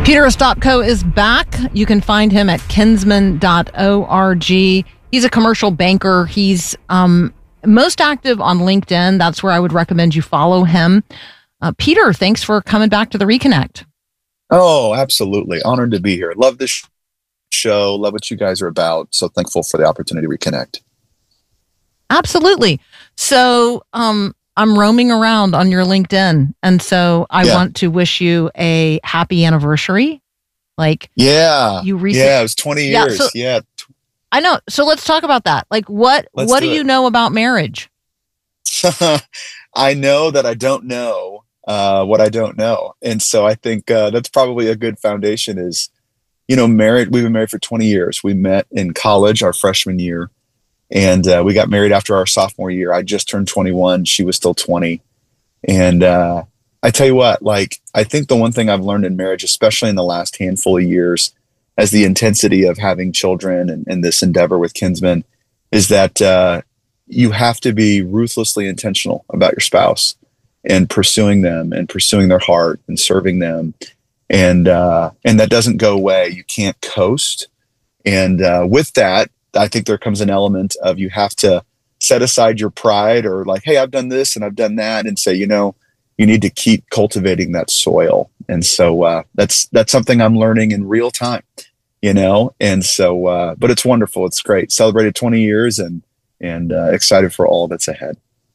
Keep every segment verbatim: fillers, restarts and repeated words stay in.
Peter Ostapko is back. You can find him at kinsman dot org. He's a commercial banker. He's um, most active on LinkedIn. That's where I would recommend you follow him. Uh, Peter, thanks for coming back to the Reconnect. Oh, absolutely. Honored to be here. Love this show. Love what you guys are about. So thankful for the opportunity to reconnect. Absolutely. So um, I'm roaming around on your LinkedIn. And so I yeah. want to wish you a happy anniversary. Like, yeah, you recently, yeah, it was twenty years. Yeah. So, yeah. I know. So let's talk about that. Like, what, let's what do, do you know about marriage? I know that I don't know uh, what I don't know. And so I think uh, that's probably a good foundation is, you know, married. We've been married for twenty years. We met in college, our freshman year. And uh, we got married after our sophomore year. I just turned twenty-one. She was still twenty. And uh, I tell you what, like, I think the one thing I've learned in marriage, especially in the last handful of years, as the intensity of having children and, and this endeavor with Kinsman, is that uh, you have to be ruthlessly intentional about your spouse and pursuing them and pursuing their heart and serving them. And, uh, and that doesn't go away. You can't coast. And uh, with that, I think there comes an element of you have to set aside your pride or like, hey, I've done this and I've done that, and say, you know, you need to keep cultivating that soil. And so uh, that's that's something I'm learning in real time, you know. And so, uh, but it's wonderful. It's great. Celebrated twenty years and and uh, excited for all that's ahead.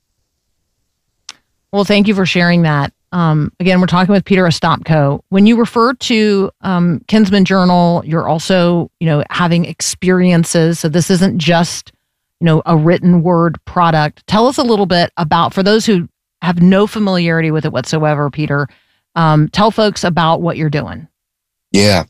Well, thank you for sharing that. Um, again, we're talking with Peter Ostapko. When you refer to um, Kinsman Journal, you're also, you know, having experiences. So this isn't just, you know, a written word product. Tell us a little bit about, for those who have no familiarity with it whatsoever, Peter, um, tell folks about what you're doing. Yeah.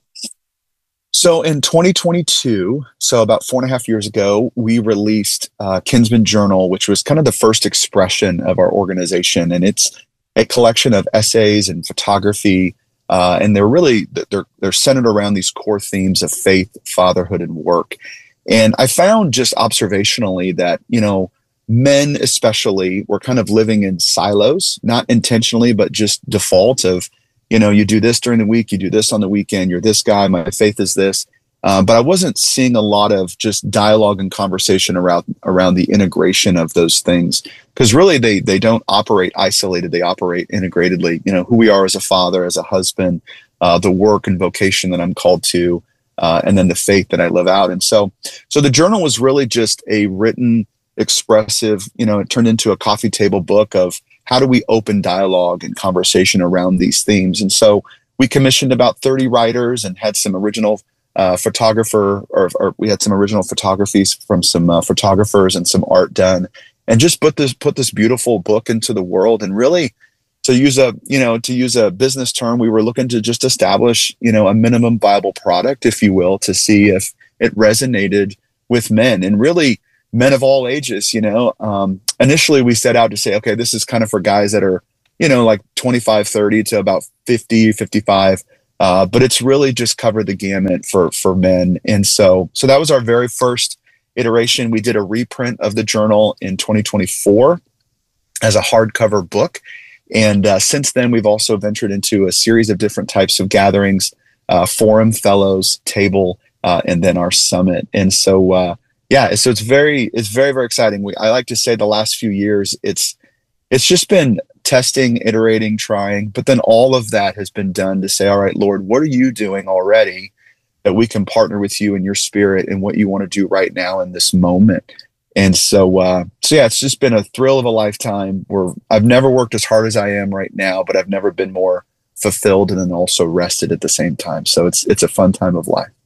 So in twenty twenty-two, so about four and a half years ago, we released uh, Kinsman Journal, which was kind of the first expression of our organization. And it's a collection of essays and photography, uh, and they're really they're they're centered around these core themes of faith, fatherhood, and work. And I found just observationally that, you know, men especially were kind of living in silos, not intentionally, but just default of, you know, you do this during the week, you do this on the weekend, you're this guy, my faith is this. Uh, but I wasn't seeing a lot of just dialogue and conversation around around the integration of those things, because really they they don't operate isolated. They operate integratedly. You know, who we are as a father, as a husband, uh, the work and vocation that I'm called to, uh, and then the faith that I live out. And so, so the journal was really just a written, expressive. You know, it turned into a coffee table book of how do we open dialogue and conversation around these themes. And so we commissioned about thirty writers and had some original Uh, photographer, or, or we had some original photographies from some uh, photographers and some art done, and just put this put this beautiful book into the world. And really, to use a you know to use a business term, we were looking to just establish you know a minimum viable product, if you will, to see if it resonated with men, and really men of all ages. You know, um, initially we set out to say, okay, this is kind of for guys that are you know like twenty-five, thirty to about fifty, fifty-five. Uh, but it's really just covered the gamut for, for men. And so, so that was our very first iteration. We did a reprint of the journal in twenty twenty-four as a hardcover book. And uh, since then, we've also ventured into a series of different types of gatherings, uh, forum, fellows, table, uh, and then our summit. And so, uh, yeah, so it's very, it's very, very exciting. We, I like to say the last few years, it's, it's just been testing, iterating, trying, but then all of that has been done to say, all right, Lord, what are you doing already that we can partner with you in your spirit and what you want to do right now in this moment? And so, uh, so yeah, it's just been a thrill of a lifetime where I've never worked as hard as I am right now, but I've never been more fulfilled and then also rested at the same time. So it's, it's a fun time of life.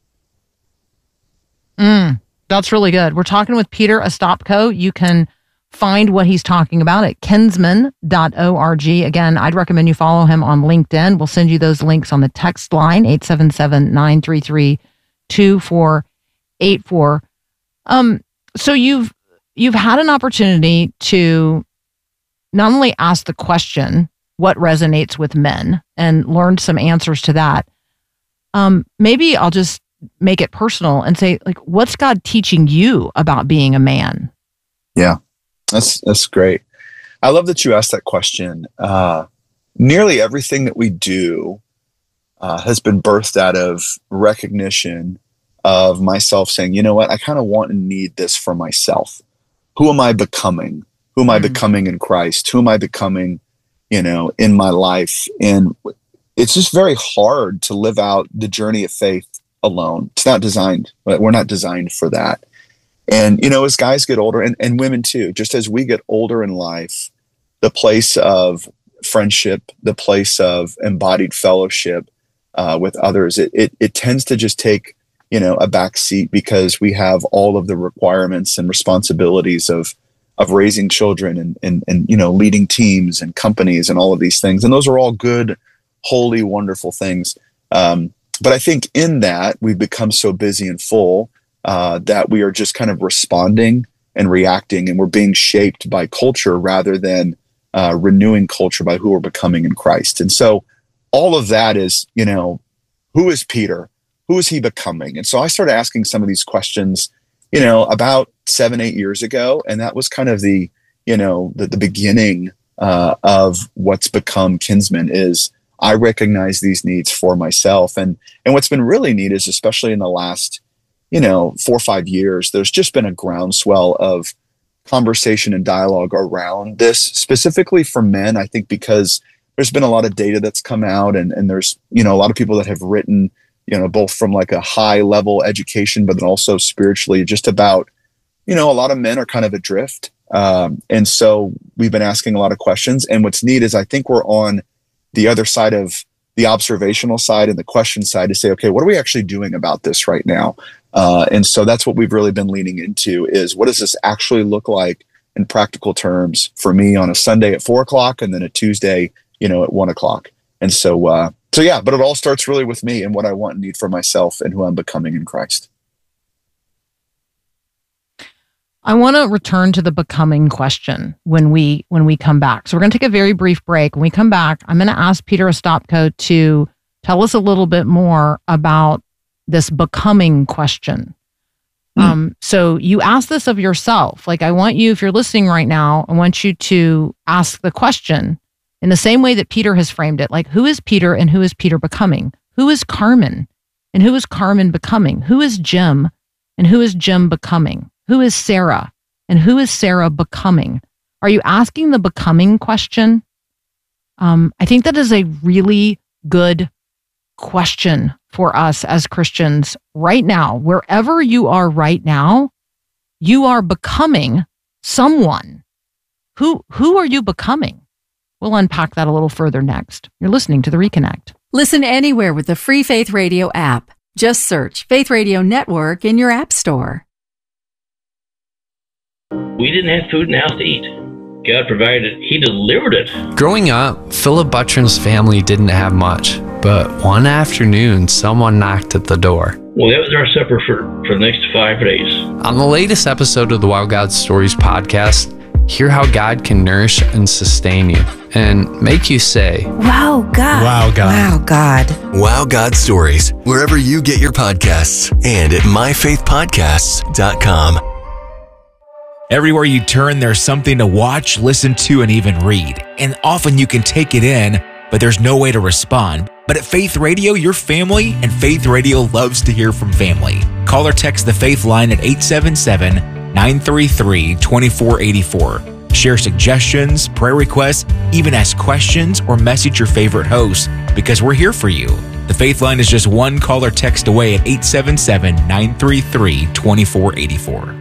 Mm, that's really good. We're talking with Peter Ostapko. You can find what he's talking about at kinsman dot org. Again, I'd recommend you follow him on LinkedIn. We'll send you those links on the text line, eight seven seven, nine three three, two four eight four. Um, so you've you've had an opportunity to not only ask the question, what resonates with men, and learned some answers to that. Um, maybe I'll just make it personal and say, like, what's God teaching you about being a man? Yeah. That's that's great. I love that you asked that question. Uh, nearly everything that we do uh, has been birthed out of recognition of myself saying, you know what, I kind of want and need this for myself. Who am I becoming? Who am I mm-hmm. becoming in Christ? Who am I becoming, you know, in my life? And it's just very hard to live out the journey of faith alone. It's not designed, we're not designed for that. And, you know, as guys get older, and, and women too, just as we get older in life, the place of friendship, the place of embodied fellowship uh, with others, it, it it tends to just take, you know, a back seat because we have all of the requirements and responsibilities of of raising children and, and, and, you know, leading teams and companies and all of these things. And those are all good, holy, wonderful things. Um, but I think in that we've become so busy and full uh, that we are just kind of responding and reacting, and we're being shaped by culture rather than uh, renewing culture by who we're becoming in Christ. And so all of that is, you know, who is Peter? Who is he becoming? And so I started asking some of these questions, you know, about seven, eight years ago. And that was kind of the, you know, the, the beginning uh, of what's become Kinsman. Is I recognize these needs for myself. And, and what's been really neat is, especially in the last, you know, four or five years, there's just been a groundswell of conversation and dialogue around this, specifically for men. I think because there's been a lot of data that's come out, and, and there's, you know, a lot of people that have written, you know, both from like a high level education, but then also spiritually, just about, you know, a lot of men are kind of adrift. Um, and so we've been asking a lot of questions. And what's neat is I think we're on the other side of the observational side and the question side to say, okay, what are we actually doing about this right now? Uh, and so that's what we've really been leaning into, is what does this actually look like in practical terms for me on a Sunday at four o'clock and then a Tuesday, you know, at one o'clock. And so, uh, so yeah, but it all starts really with me and what I want and need for myself and who I'm becoming in Christ. I want to return to the becoming question when we when we come back. So we're going to take a very brief break. When we come back, I'm going to ask Peter Ostapko to tell us a little bit more about this becoming question. Mm. Um, so you ask this of yourself. Like, I want you, if you're listening right now, I want you to ask the question in the same way that Peter has framed it. Like, who is Peter and who is Peter becoming? Who is Carmen and who is Carmen becoming? Who is Jim and who is Jim becoming? Who is Sarah and who is Sarah becoming? Are you asking the becoming question? Um, I think that is a really good question for us as Christians right now. Wherever you are right now, you are becoming someone. Who, who are you becoming? We'll unpack that a little further next. You're listening to The Reconnect. Listen anywhere with the free Faith Radio app. Just search Faith Radio Network in your app store. We didn't have food in the house to eat. God provided it. He delivered it. Growing up, Philip Buttram's family didn't have much, but one afternoon, someone knocked at the door. Well, that was our supper for, for the next five days. On the latest episode of the Wow God Stories podcast, hear how God can nourish and sustain you and make you say, Wow, God. Wow, God. Wow, God. Wow God Stories, wherever you get your podcasts and at my faith podcasts dot com. Everywhere you turn, there's something to watch, listen to, and even read. And often you can take it in, but there's no way to respond. But at Faith Radio, your family and Faith Radio loves to hear from family. Call or text the Faith line at eight seven seven, nine three three, two four eight four. Share suggestions, prayer requests, even ask questions or message your favorite host, because we're here for you. The Faith line is just one call or text away at eight seven seven, nine three three, two four eight four.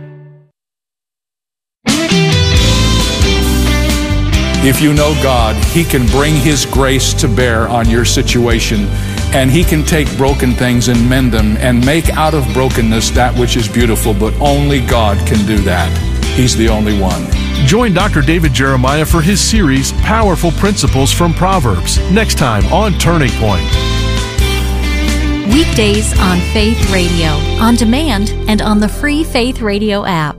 If you know God, He can bring His grace to bear on your situation, and He can take broken things and mend them and make out of brokenness that which is beautiful, but only God can do that. He's the only one. Join Doctor David Jeremiah for his series, Powerful Principles from Proverbs, next time on Turning Point. Weekdays on Faith Radio, on demand, and on the free Faith Radio app.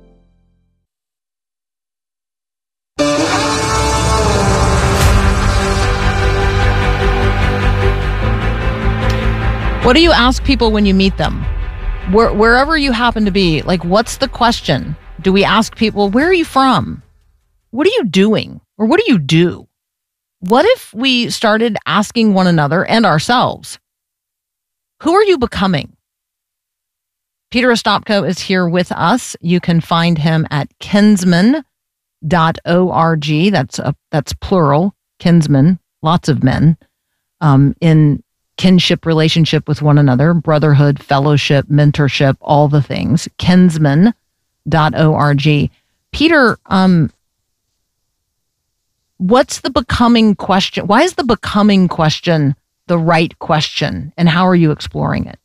What do you ask people when you meet them? Where, wherever you happen to be, like, what's the question? Do we ask people, where are you from? What are you doing? Or what do you do? what if we started asking one another and ourselves, who are you becoming? Peter Ostapko is here with us. You can find him at kinsman dot org. That's a, that's plural, kinsman, lots of men, um, in kinship relationship with one another, brotherhood, fellowship, mentorship, all the things, kinsman dot org. Peter, um, what's the becoming question? Why is the becoming question the right question, and how are you exploring it?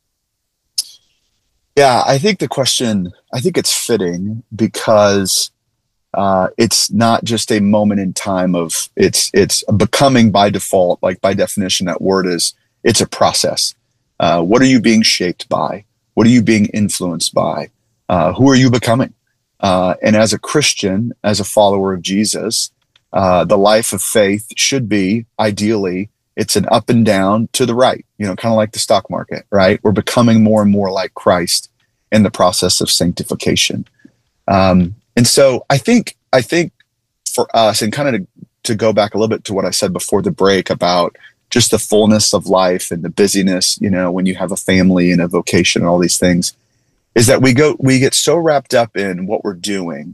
Yeah, I think the question, I think it's fitting because uh, it's not just a moment in time of, it's it's becoming by default, like by definition, that word is, it's a process. Uh, what are you being shaped by? What are you being influenced by? Uh, who are you becoming? Uh, and as a Christian, as a follower of Jesus, uh, the life of faith should be, ideally, it's an up and down to the right, you know, kind of like the stock market, right? We're becoming more and more like Christ in the process of sanctification. Um, and so I think, I think for us, and kind of to, to go back a little bit to what I said before the break about just the fullness of life and the busyness, you know, when you have a family and a vocation and all these things, is that we go, we get so wrapped up in what we're doing.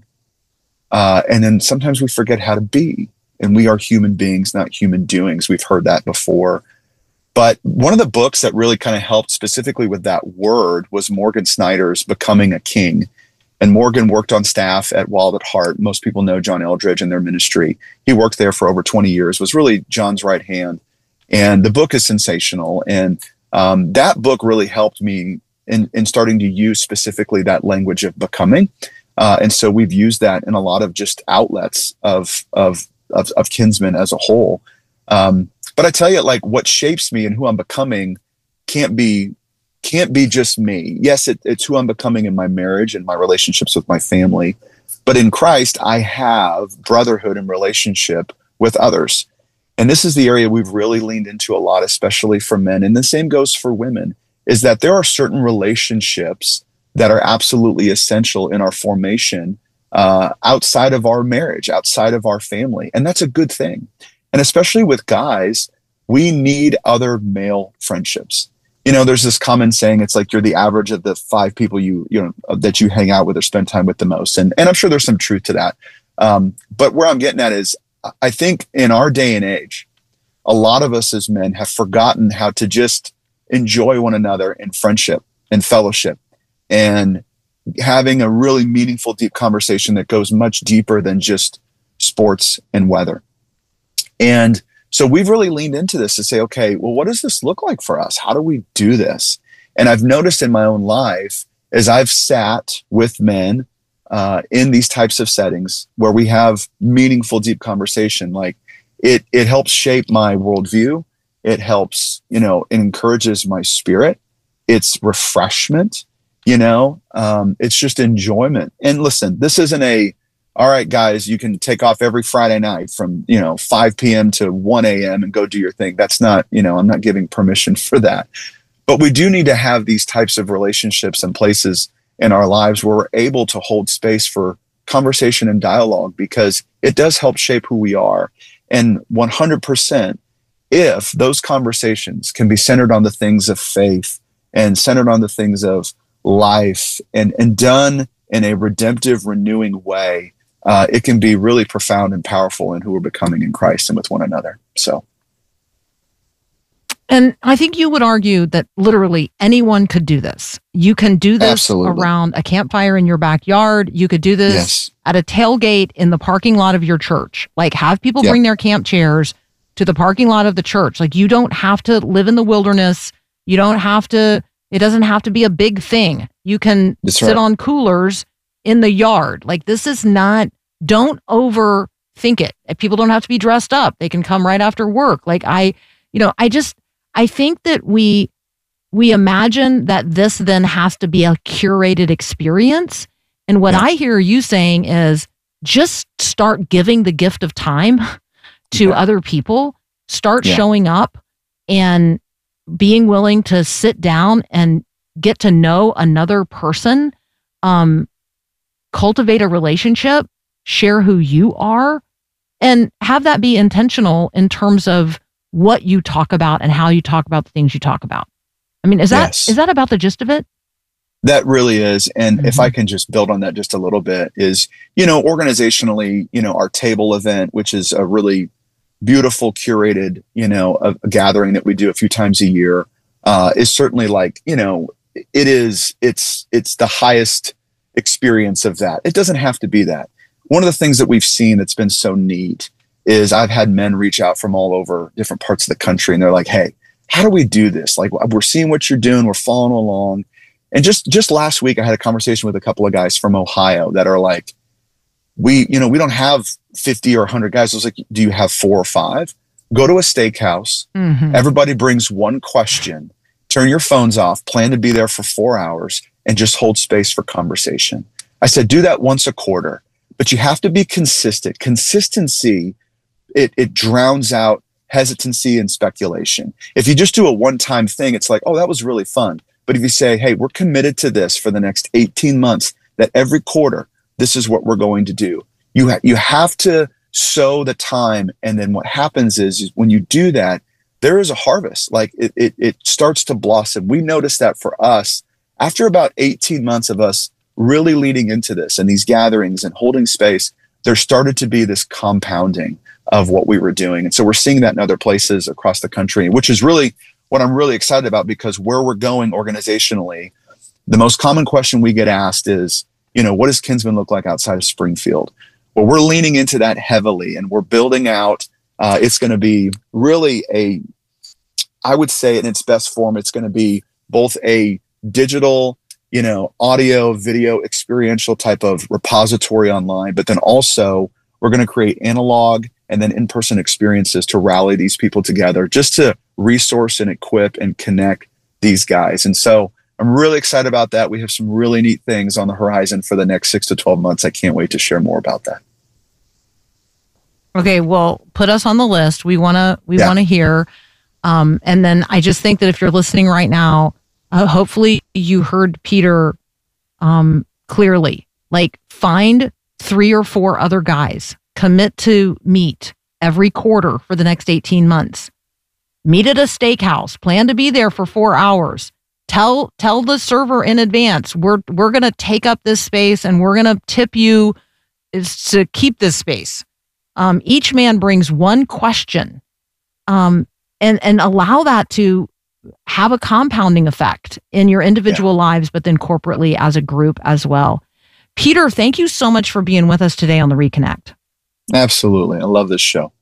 Uh, and then sometimes we forget how to be. And we are human beings, not human doings. We've heard that before. But one of the books that really kind of helped specifically with that word was Morgan Snyder's Becoming a King. And Morgan worked on staff at Wild at Heart. Most people know John Eldredge and their ministry. He worked there for over twenty years, was really John's right hand. And the book is sensational. And um, that book really helped me in, in starting to use specifically that language of becoming. Uh, and so we've used that in a lot of just outlets of, of, Of, of Kinsman as a whole. Um, but I tell you, like, what shapes me and who I'm becoming can't be, can't be just me. Yes, it, it's who I'm becoming in my marriage and my relationships with my family. But in Christ, I have brotherhood and relationship with others. And this is the area we've really leaned into a lot, especially for men. And the same goes for women, is that there are certain relationships that are absolutely essential in our formation Uh, outside of our marriage, outside of our family. And that's a good thing. And especially with guys, we need other male friendships. You know, there's this common saying, it's like you're the average of the five people you, you know, that you hang out with or spend time with the most. And, and I'm sure there's some truth to that. Um, but where I'm getting at is, I think in our day and age, a lot of us as men have forgotten how to just enjoy one another in friendship and fellowship and having a really meaningful, deep conversation that goes much deeper than just sports and weather. And so we've really leaned into this to say, okay, well, what does this look like for us? How do we do this? And I've noticed in my own life, as I've sat with men uh, in these types of settings where we have meaningful, deep conversation, like it, it helps shape my worldview. It helps, you know, it encourages my spirit. It's refreshment. You know, um, it's just enjoyment. And listen, this isn't a, all right, guys, you can take off every Friday night from, you know, five p.m. to one a.m. and go do your thing. That's not, you know, I'm not giving permission for that. But we do need to have these types of relationships and places in our lives where we're able to hold space for conversation and dialogue, because it does help shape who we are. And one hundred percent, if those conversations can be centered on the things of faith and centered on the things of life and, and done in a redemptive, renewing way, uh, it can be really profound and powerful in who we're becoming in Christ and with one another. So. And I think you would argue that literally anyone could do this. You can do this Absolutely. Around a campfire in your backyard. You could do this yes. at a tailgate in the parking lot of your church. Like, have people yep. bring their camp chairs to the parking lot of the church. Like, you don't have to live in the wilderness. You don't have to, it doesn't have to be a big thing. You can That's sit right. on coolers in the yard. Like, this is not, don't overthink it. People don't have to be dressed up. They can come right after work. Like, I, you know, I just, I think that we, we imagine that this then has to be a curated experience. And what yeah. I hear you saying is just start giving the gift of time to yeah. other people, start yeah. showing up and being willing to sit down and get to know another person, um, cultivate a relationship, share who you are, and have that be intentional in terms of what you talk about and how you talk about the things you talk about. I mean, is that Yes. is that about the gist of it? That really is. And Mm-hmm. if I can just build on that just a little bit, is, you know, organizationally, you know, our table event, which is a really beautiful, curated, you know, a, a gathering that we do a few times a year, uh, is certainly like, you know, it is, it's, it's the highest experience of that. It doesn't have to be that. One of the things that we've seen that's been so neat is I've had men reach out from all over different parts of the country, and they're like, hey, how do we do this? Like, we're seeing what you're doing. We're following along. And just, just last week, I had a conversation with a couple of guys from Ohio that are like, we, you know, we don't have fifty or one hundred guys. I was like, do you have four or five? Go to a steakhouse. Mm-hmm. Everybody brings one question. Turn your phones off. Plan to be there for four hours and just hold space for conversation. I said, do that once a quarter, but you have to be consistent. Consistency, it, it drowns out hesitancy and speculation. If you just do a one-time thing, it's like, oh, that was really fun. But if you say, hey, we're committed to this for the next eighteen months, that every quarter, this is what we're going to do. You, ha- you have to sow the time. And then what happens is, is when you do that, there is a harvest. Like it, it, it starts to blossom. We noticed that for us after about eighteen months of us really leading into this and these gatherings and holding space, there started to be this compounding of what we were doing. And so we're seeing that in other places across the country, which is really what I'm really excited about, because where we're going organizationally, the most common question we get asked is, you know, what does Kinsman look like outside of Springfield? Well, we're leaning into that heavily, and we're building out. Uh, it's going to be really a, I would say in its best form, it's going to be both a digital, you know, audio, video, experiential type of repository online, but then also we're going to create analog and then in-person experiences to rally these people together, just to resource and equip and connect these guys. And so I'm really excited about that. We have some really neat things on the horizon for the next six to twelve months. I can't wait to share more about that. Okay, well, put us on the list. We want to we Yeah. want to hear. Um, and then I just think that if you're listening right now, uh, hopefully you heard Peter um, clearly. Like, find three or four other guys, commit to meet every quarter for the next eighteen months. Meet at a steakhouse, plan to be there for four hours. Tell tell the server in advance, we're we're going to take up this space and we're going to tip you is to keep this space. Um, each man brings one question, um, and and allow that to have a compounding effect in your individual yeah. lives, but then corporately as a group as well. Peter, thank you so much for being with us today on the Reconnect. Absolutely. I love this show.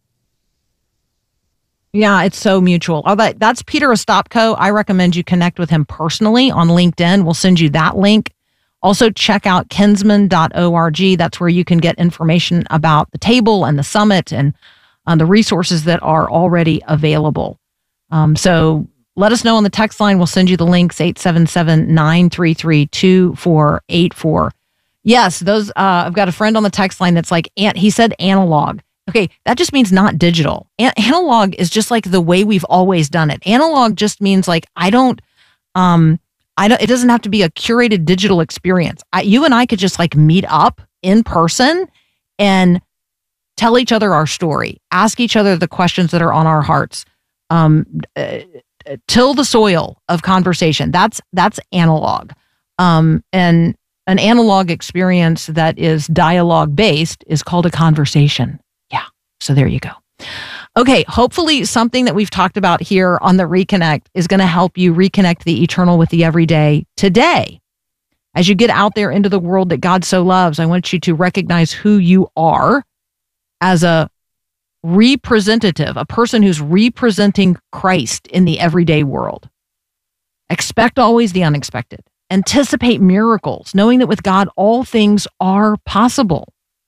Yeah, it's so mutual. Oh, that, that's Peter Ostapko. I recommend you connect with him personally on LinkedIn. We'll send you that link. Also, check out kinsman dot org. That's where you can get information about the table and the summit and uh, the resources that are already available. Um, so let us know on the text line. We'll send you the links, eight seven seven, nine three three, two four eight four. Yes, those. Uh, I've got a friend on the text line that's like, he said analog. Okay, that just means not digital. An- analog is just like the way we've always done it. Analog just means like, I don't, um, I don't, it doesn't have to be a curated digital experience. I, you and I could just like meet up in person and tell each other our story, ask each other the questions that are on our hearts, um, uh, till the soil of conversation. That's, that's analog. Um, and an analog experience that is dialogue based is called a conversation. Yeah. So there you go. Okay. Hopefully something that we've talked about here on the Reconnect is going to help you reconnect the eternal with the everyday today. As you get out there into the world that God so loves, I want you to recognize who you are as a representative, a person who's representing Christ in the everyday world. Expect always the unexpected. Anticipate miracles, knowing that with God, all things are possible.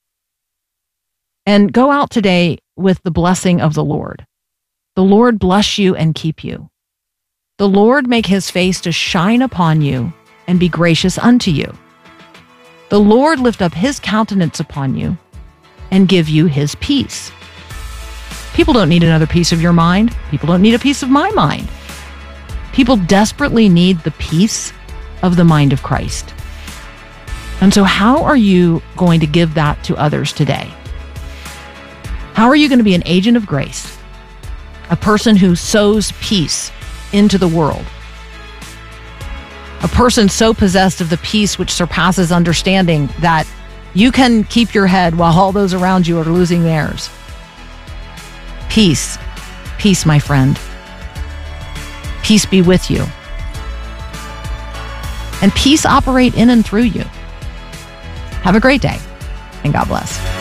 And go out today with the blessing of the Lord. The Lord bless you and keep you. The Lord make his face to shine upon you and be gracious unto you. The Lord lift up his countenance upon you and give you his peace. People don't need another piece of your mind. People don't need a piece of my mind. People desperately need the peace of the mind of Christ. And so how are you going to give that to others today? How are you going to be an agent of grace? A person who sows peace into the world. A person so possessed of the peace which surpasses understanding that you can keep your head while all those around you are losing theirs. Peace. Peace, my friend. Peace be with you. And peace operate in and through you. Have a great day, and God bless.